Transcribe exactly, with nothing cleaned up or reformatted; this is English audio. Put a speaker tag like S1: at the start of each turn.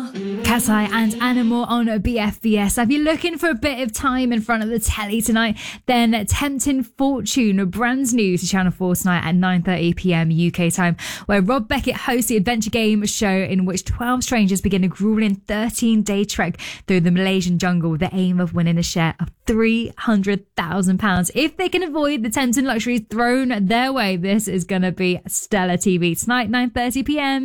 S1: Kasai and Animal on B F B S. If you're looking for a bit of time in front of the telly tonight, then Tempting Fortune, brand new to Channel four tonight at nine thirty p.m. U K time, where Rob Beckett hosts the adventure game show in which twelve strangers begin a grueling thirteen-day trek through the Malaysian jungle with the aim of winning a share of three hundred thousand pounds. If they can avoid the tempting luxuries thrown their way, this is going to be stellar T V tonight, nine thirty p.m.